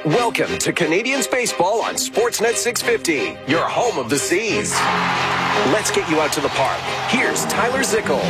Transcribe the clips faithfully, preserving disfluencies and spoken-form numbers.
Welcome to Canadians Baseball on Sportsnet six fifty, your home of the Seas. Let's get you out to the park. Here's Tyler Zickel.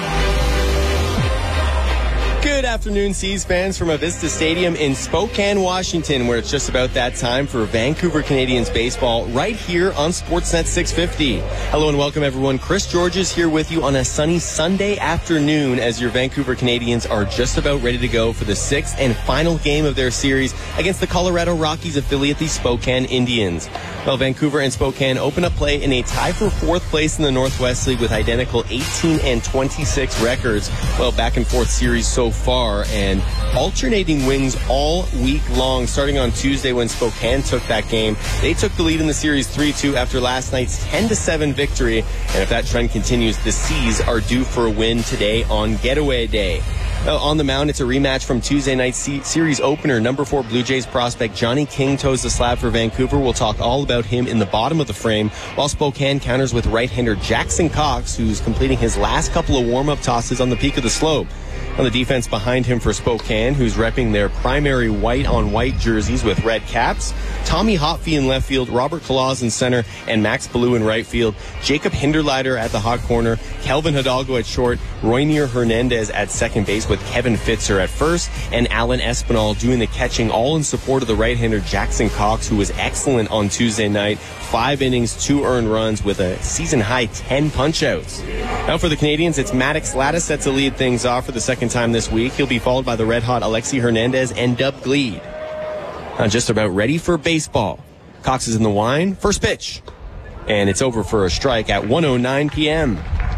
Good afternoon, Seas fans, from Avista Stadium in Spokane, Washington, where it's just about that time for Vancouver Canadians baseball right here on Sportsnet six fifty. Hello and welcome, everyone. Chris Georges here with you on a sunny Sunday afternoon as your Vancouver Canadians are just about ready to go for the sixth and final game of their series against the Colorado Rockies affiliate, the Spokane Indians. Well, Vancouver and Spokane open up play in a tie for fourth place in the Northwest League with identical eighteen and twenty-six records. Well, back and forth series so far, and alternating wins all week long, starting on Tuesday when Spokane took that game. They took the lead in the series three two after last night's ten to seven victory, and if that trend continues, the Seas are due for a win today on Getaway Day. Uh, on the mound, it's a rematch from Tuesday night's C- series opener. Number four Blue Jays prospect Johnny King toes the slab for Vancouver. We'll talk all about him in the bottom of the frame, while Spokane counters with right-hander Jackson Cox, who's completing his last couple of warm-up tosses on the peak of the slope. On the defense behind him for Spokane, who's repping their primary white-on-white jerseys with red caps, Tommy Hotfee in left field, Robert Claus in center, and Max Ballou in right field, Jacob Hinderleiter at the hot corner, Kelvin Hidalgo at short, Roynier Hernandez at second base with Kevin Fitzer at first, and Alan Espinal doing the catching, all in support of the right-hander Jackson Cox, who was excellent on Tuesday night. Five innings, two earned runs with a season-high ten punch-outs. Now for the Canadians, it's Maddox Lattis set to lead things off for the second time this week. He'll be followed by the red-hot Alexi Hernandez and Dub Gleed. Now just about ready for baseball. Cox is in the wine. First pitch. And it's over for a strike at one oh nine p.m.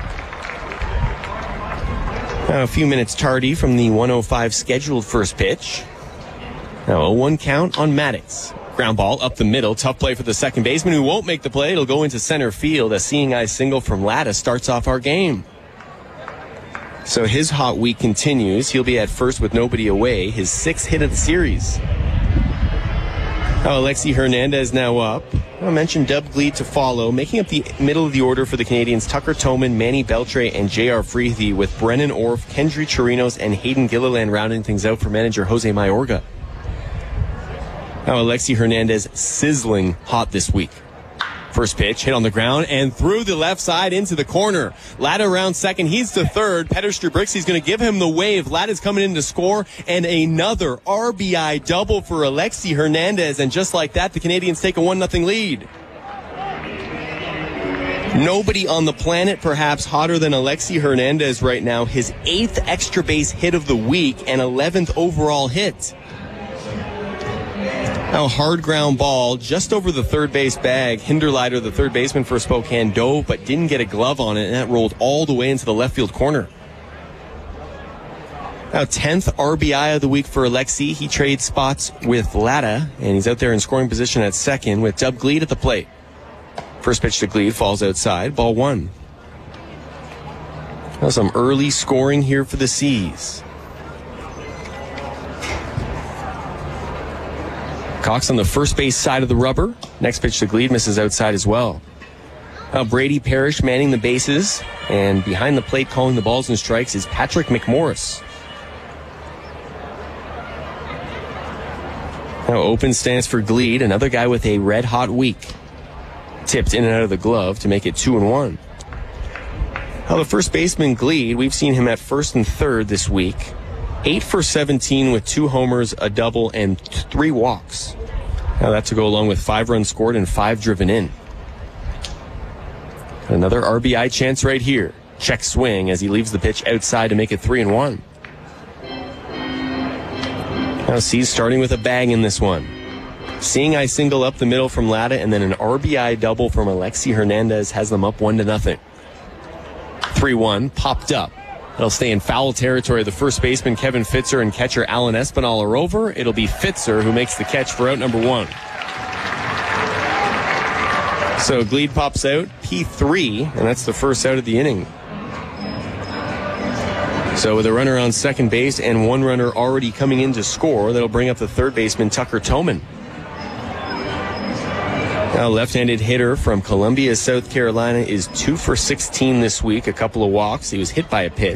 Now a few minutes tardy from the one oh five scheduled first pitch. Now a one count on Maddox. Ground ball up the middle. Tough play for the second baseman, who won't make the play. It'll go into center field. A seeing eye single from Lattis starts off our game. So his hot week continues. He'll be at first with nobody away. His sixth hit of the series. Now Alexi Hernandez now up. I mentioned Dub Gleed to follow. Making up the middle of the order for the Canadians, Tucker Toman, Manny Beltre, and J R. Freethy, with Brennan Orff, Kendry Chirinos, and Hayden Gilliland rounding things out for manager Jose Mayorga. Now Alexi Hernandez sizzling hot this week. First pitch, hit on the ground and through the left side into the corner. Latta around second, he's to third. Petter Strubrixy's going to give him the wave. Latta's coming in to score, and another R B I double for Alexi Hernandez. And just like that, the Canadians take a one nothing lead. Nobody on the planet perhaps hotter than Alexi Hernandez right now. His eighth extra base hit of the week and eleventh overall hit. Now, hard ground ball just over the third base bag. Hinderleiter, the third baseman for Spokane, dove but didn't get a glove on it, and that rolled all the way into the left field corner. Now, tenth R B I of the week for Alexi. He trades spots with Latta, and he's out there in scoring position at second with Dub Gleed at the plate. First pitch to Gleed falls outside, ball one. Now, some early scoring here for the Seas. Cox on the first base side of the rubber. Next pitch to Gleed misses outside as well. Now Brady Parrish manning the bases, and behind the plate calling the balls and strikes is Patrick McMorris. Now open stance for Gleed, another guy with a red-hot week. Tipped in and out of the glove to make it two and one. Now the first baseman Gleed, we've seen him at first and third this week. eight for seventeen with two homers, a double, and three walks. Now that to go along with five runs scored and five driven in. Another R B I chance right here. Check swing as he leaves the pitch outside to make it three and one. Now C's starting with a bang in this one. Seeing eye single up the middle from Latta, and then an R B I double from Alexi Hernandez has them up one to nothing. three one, popped up. It'll stay in foul territory. The first baseman, Kevin Fitzer, and catcher Alan Espinal are over. It'll be Fitzer who makes the catch for out number one. So Gleed pops out, P three, and that's the first out of the inning. So with a runner on second base and one runner already coming in to score, that'll bring up the third baseman, Tucker Toman. Now, left-handed hitter from Columbia, South Carolina, is two for sixteen this week, a couple of walks. He was hit by a pitch.